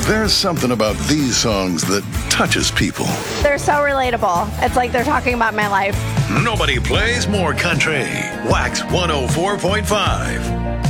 There's something about these songs that touches people. They're so relatable. It's like they're talking about my life. Nobody plays more country. Wax 104.5.